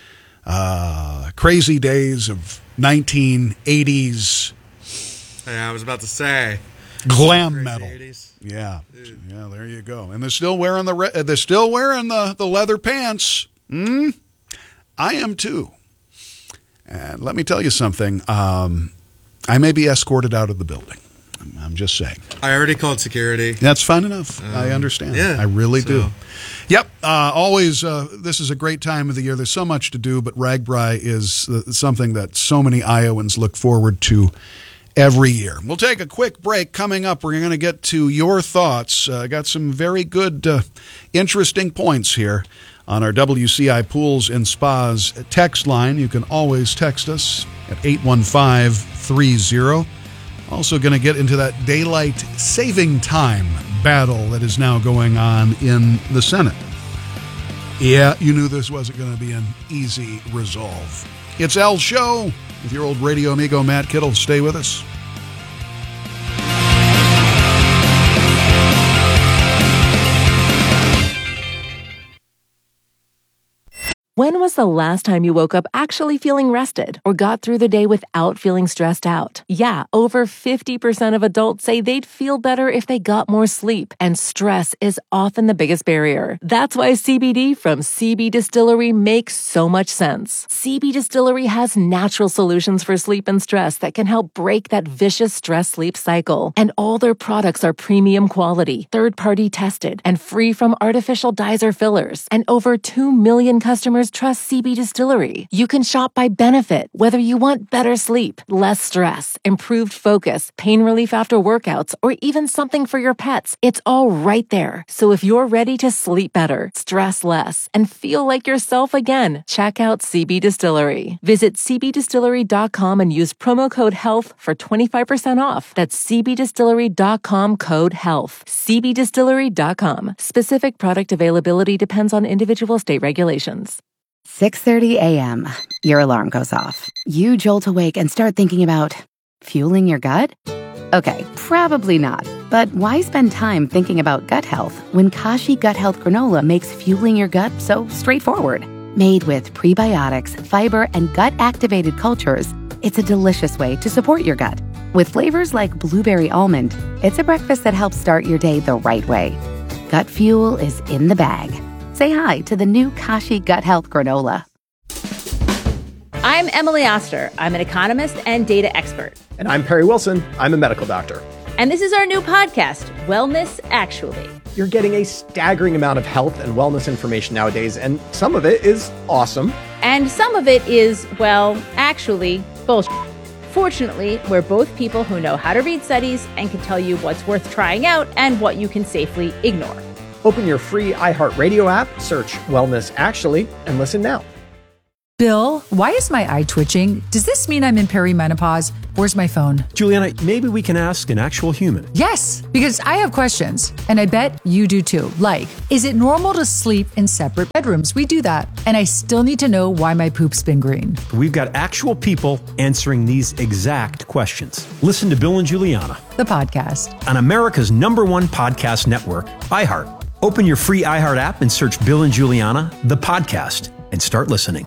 crazy days of 1980s. Yeah, I was about to say. Glam metal. 80s. Yeah, there you go. And they're still wearing the leather pants. I am too. And let me tell you something. I may be escorted out of the building. I'm just saying. I already called security. That's fine enough. I understand. Yeah, I really do. Yep. Always. This is a great time of the year. There's so much to do, but RAGBRAI is something that so many Iowans look forward to every year. We'll take a quick break. Coming up, we're going to get to your thoughts. I got some very good, interesting points here on our WCI Pools and Spas text line. You can always text us at 81530. Also going to get into that daylight saving time battle that is now going on in the Senate. Yeah, you knew this wasn't going to be an easy resolve. It's Al's Show with your old radio amigo, Matt Kittle. Stay with us. When was the last time you woke up actually feeling rested or got through the day without feeling stressed out? Yeah, over 50% of adults say they'd feel better if they got more sleep, and stress is often the biggest barrier. That's why CBD from CB Distillery makes so much sense. CB Distillery has natural solutions for sleep and stress that can help break that vicious stress-sleep cycle. And all their products are premium quality, third-party tested, and free from artificial dyes or fillers. And over 2 million customers trust CB Distillery. You can shop by benefit, whether you want better sleep, less stress, improved focus, pain relief after workouts, or even something for your pets. It's all right there. So if you're ready to sleep better, stress less, and feel like yourself again, check out CB Distillery. Visit cbdistillery.com and use promo code HEALTH for 25% off. That's cbdistillery.com code HEALTH. cbdistillery.com. Specific product availability depends on individual state regulations. 6:30 a.m. Your alarm goes off. You jolt awake and start thinking about fueling your gut? Okay, probably not. But why spend time thinking about gut health when Kashi Gut Health Granola makes fueling your gut so straightforward? Made with prebiotics, fiber, and gut-activated cultures, it's a delicious way to support your gut. With flavors like blueberry almond, it's a breakfast that helps start your day the right way. Gut fuel is in the bag. Say hi to the new Kashi Gut Health Granola. I'm Emily Oster. I'm an economist and data expert. And I'm Perry Wilson. I'm a medical doctor. And this is our new podcast, Wellness Actually. You're getting a staggering amount of health and wellness information nowadays, and some of it is awesome. And some of it is, well, actually, bullshit. Fortunately, we're both people who know how to read studies and can tell you what's worth trying out and what you can safely ignore. Open your free iHeartRadio app, search Wellness Actually, and listen now. Bill, why is my eye twitching? Does this mean I'm in perimenopause? Where's my phone? Juliana, maybe we can ask an actual human. Yes, because I have questions, and I bet you do too. Like, is it normal to sleep in separate bedrooms? We do that. And I still need to know why my poop's been green. We've got actual people answering these exact questions. Listen to Bill and Juliana, the podcast, on America's #1 podcast network, iHeart. Open your free iHeart app and search Bill and Juliana, the podcast, and start listening.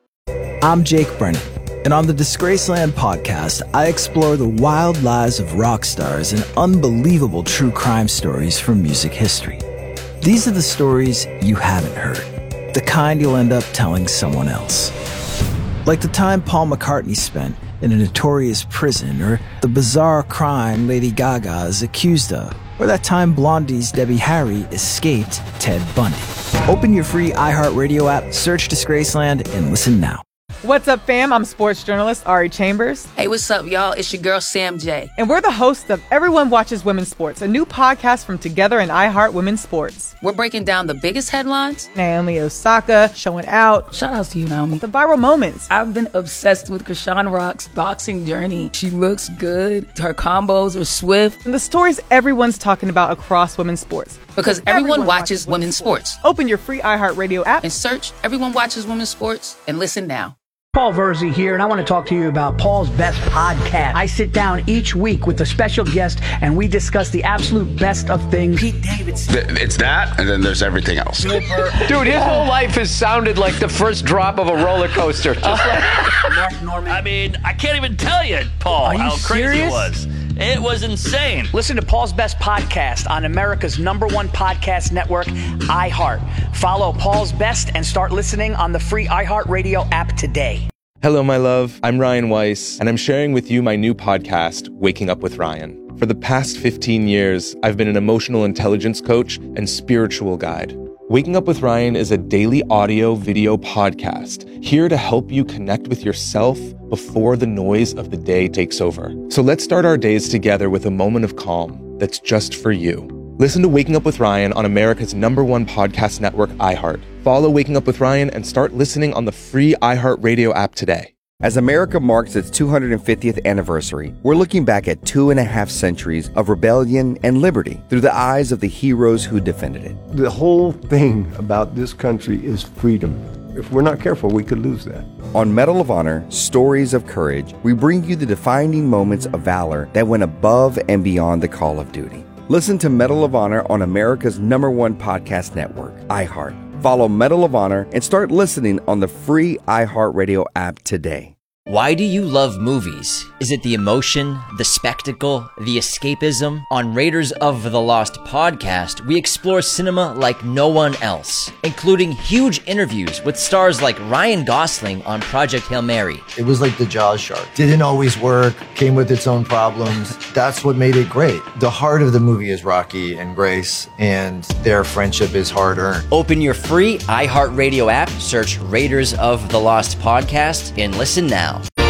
I'm Jake Brennan, and on the Disgraceland podcast, I explore the wild lives of rock stars and unbelievable true crime stories from music history. These are the stories you haven't heard, the kind you'll end up telling someone else. Like the time Paul McCartney spent in a notorious prison, or the bizarre crime Lady Gaga is accused of, or that time Blondie's Debbie Harry escaped Ted Bundy. Open your free iHeartRadio app, search Disgraceland, and listen now. What's up, fam? I'm sports journalist Ari Chambers. Hey, what's up, y'all? It's your girl, Sam J. And we're the hosts of Everyone Watches Women's Sports, a new podcast from Together and iHeart Women's Sports. We're breaking down the biggest headlines. Naomi Osaka showing out. Shout out to you, Naomi. The viral moments. I've been obsessed with Krishan Rock's boxing journey. She looks good. Her combos are swift. And the stories everyone's talking about across women's sports. Because everyone watches women's sports. Open your free iHeartRadio app and search Everyone Watches Women's Sports and listen now. Paul Verzi here, and I want to talk to you about Paul's Best Podcast. I sit down each week with a special guest, and we discuss the absolute best of things. Pete Davidson. It's that, and then there's everything else. Dude, his whole life has sounded like the first drop of a roller coaster. Just Mark Norman. I mean, I can't even tell you, Paul, how crazy it was. It was insane. Listen to Paul's Best Podcast on America's #1 podcast network, iHeart. Follow Paul's Best and start listening on the free iHeartRadio app today. Hello, my love. I'm Ryan Weiss, and I'm sharing with you my new podcast, Waking Up with Ryan. For the past 15 years, I've been an emotional intelligence coach and spiritual guide. Waking Up with Ryan is a daily audio video podcast here to help you connect with yourself before the noise of the day takes over. So let's start our days together with a moment of calm that's just for you. Listen to Waking Up with Ryan on America's #1 podcast network, iHeart. Follow Waking Up with Ryan and start listening on the free iHeartRadio app today. As America marks its 250th anniversary, we're looking back at 2.5 centuries of rebellion and liberty through the eyes of the heroes who defended it. The whole thing about this country is freedom. If we're not careful, we could lose that. On Medal of Honor, Stories of Courage, we bring you the defining moments of valor that went above and beyond the call of duty. Listen to Medal of Honor on America's #1 podcast network, iHeart. Follow Medal of Honor and start listening on the free iHeartRadio app today. Why do you love movies? Is it the emotion, the spectacle, the escapism? On Raiders of the Lost podcast, we explore cinema like no one else, including huge interviews with stars like Ryan Gosling on Project Hail Mary. It was like the Jaws shark. Didn't always work, came with its own problems. That's what made it great. The heart of the movie is Rocky and Grace, and their friendship is hard-earned. Open your free iHeartRadio app, search Raiders of the Lost podcast, and listen now.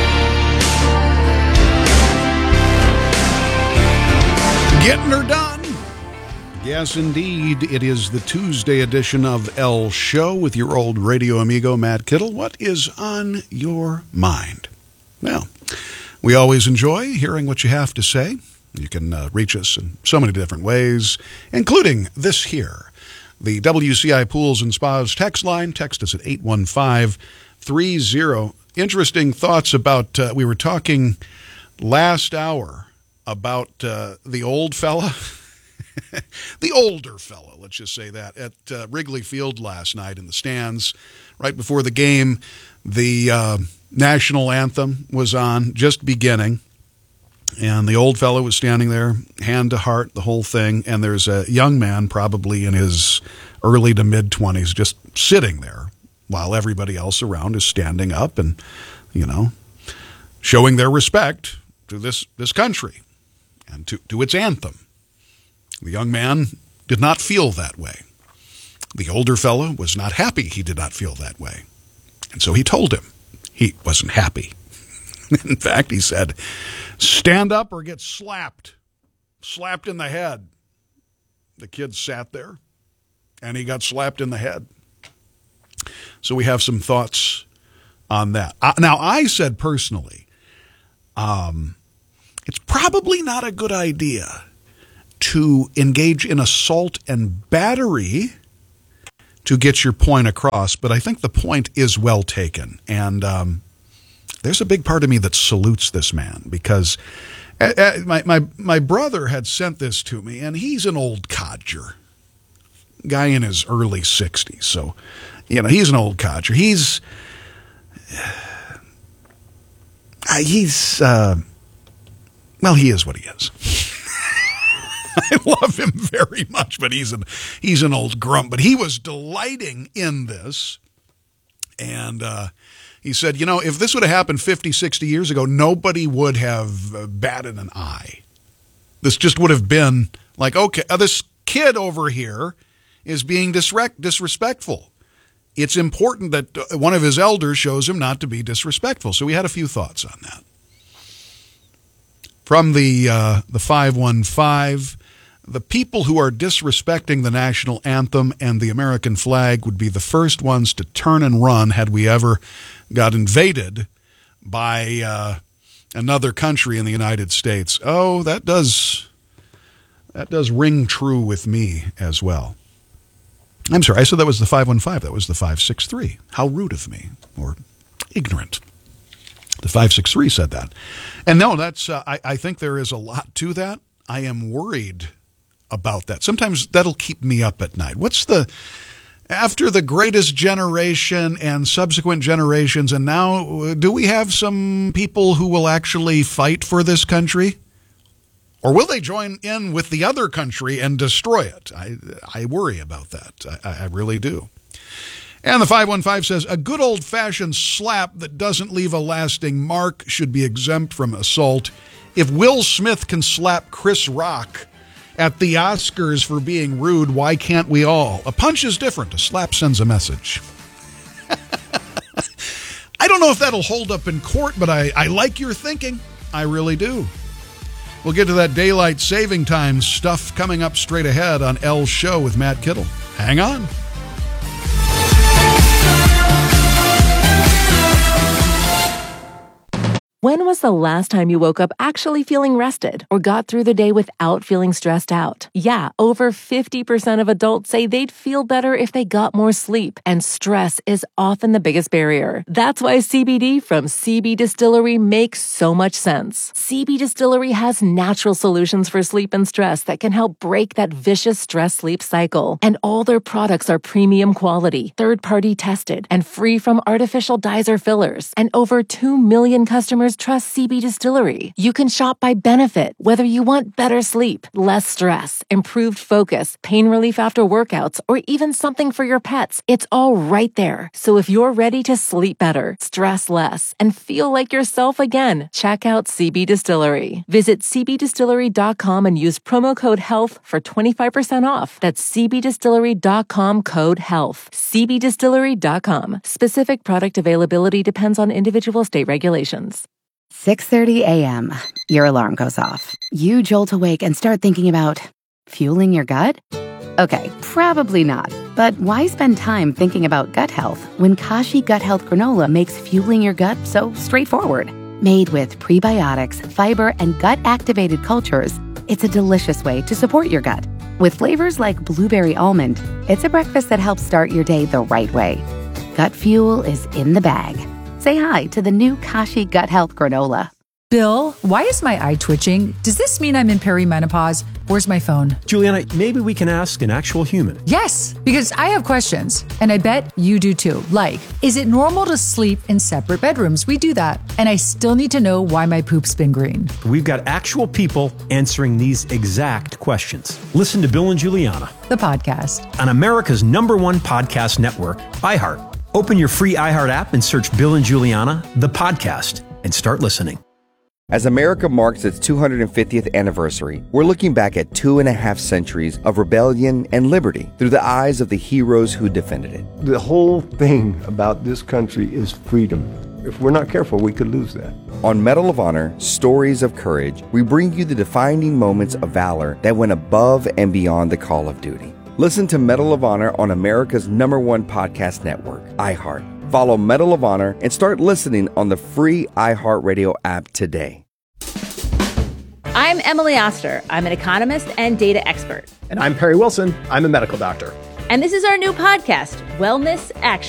Getting her done. Yes, indeed. It is the Tuesday edition of El Show with your old radio amigo, Matt Kittle. What is on your mind? Well, we always enjoy hearing what you have to say. You can reach us in so many different ways, including this here. The WCI Pools and Spas text line. Text us at 815-30. Interesting thoughts about, we were talking last hour about the old fella, the older fella, let's just say that, at Wrigley Field last night in the stands. Right before the game, the national anthem was on, just beginning, and the old fella was standing there, hand to heart, the whole thing, and there's a young man, probably in his early to mid-20s, just sitting there while everybody else around is standing up, and showing their respect to this country and to its anthem. The young man did not feel that way. The older fellow was not happy he did not feel that way. And so he told him he wasn't happy. In fact, he said, stand up or get slapped in the head. The kid sat there and he got slapped in the head. So we have some thoughts on that. Now, I said personally, it's probably not a good idea to engage in assault and battery to get your point across, but I think the point is well taken. And there's a big part of me that salutes this man because my brother had sent this to me, and he's an old codger, guy in his early 60s. So, he's an old codger. He is what he is. I love him very much, but he's an old grump. But he was delighting in this, and he said, if this would have happened 50, 60 years ago, nobody would have batted an eye. This just would have been like, okay, this kid over here is being disrespectful. It's important that one of his elders shows him not to be disrespectful. So we had a few thoughts on that. From the 515, the people who are disrespecting the national anthem and the American flag would be the first ones to turn and run had we ever got invaded by another country in the United States. Oh, that does ring true with me as well. I'm sorry, I said that was the 515. That was the 563. How rude of me, or ignorant. The 563 said that. And no, that's I think there is a lot to that. I am worried about that. Sometimes that'll keep me up at night. After the greatest generation and subsequent generations, and now, do we have some people who will actually fight for this country? Or will they join in with the other country and destroy it? I worry about that. I really do. And the 515 says, a good old-fashioned slap that doesn't leave a lasting mark should be exempt from assault. If Will Smith can slap Chris Rock at the Oscars for being rude, why can't we all? A punch is different. A slap sends a message. I don't know if that'll hold up in court, but I like your thinking. I really do. We'll get to that daylight saving time stuff coming up straight ahead on L's Show with Matt Kittle. Hang on. When was the last time you woke up actually feeling rested or got through the day without feeling stressed out? Yeah, over 50% of adults say they'd feel better if they got more sleep, and stress is often the biggest barrier. That's why CBD from CB Distillery makes so much sense. CB Distillery has natural solutions for sleep and stress that can help break that vicious stress-sleep cycle. And all their products are premium quality, third-party tested, and free from artificial dyes or fillers. And over 2 million customers trust CB Distillery. You can shop by benefit, whether you want better sleep, less stress, improved focus, pain relief after workouts, or even something for your pets. It's all right there. So if you're ready to sleep better, stress less, and feel like yourself again, check out CB Distillery. Visit cbdistillery.com and use promo code HEALTH for 25% off. That's cbdistillery.com, code HEALTH. cbdistillery.com. Specific product availability depends on individual state regulations. 6:30 a.m. Your alarm goes off. You jolt awake and start thinking about fueling your gut? Okay, probably not. But why spend time thinking about gut health when Kashi Gut Health Granola makes fueling your gut so straightforward? Made with prebiotics, fiber, and gut-activated cultures, it's a delicious way to support your gut. With flavors like blueberry almond, it's a breakfast that helps start your day the right way. Gut fuel is in the bag. Say hi to the new Kashi Gut Health Granola. Bill, why is my eye twitching? Does this mean I'm in perimenopause? Where's my phone? Juliana, maybe we can ask an actual human. Yes, because I have questions, and I bet you do too. Like, is it normal to sleep in separate bedrooms? We do that. And I still need to know why my poop's been green. We've got actual people answering these exact questions. Listen to Bill and Juliana, the podcast, on America's #1 podcast network, iHeart. Open your free iHeart app and search Bill and Juliana, the podcast, and start listening. As America marks its 250th anniversary, we're looking back at 2.5 centuries of rebellion and liberty through the eyes of the heroes who defended it. The whole thing about this country is freedom. If we're not careful, we could lose that. On Medal of Honor, Stories of Courage, we bring you the defining moments of valor that went above and beyond the call of duty. Listen to Medal of Honor on America's #1 podcast network, iHeart. Follow Medal of Honor and start listening on the free iHeartRadio app today. I'm Emily Oster. I'm an economist and data expert. And I'm Perry Wilson. I'm a medical doctor. And this is our new podcast, Wellness Action.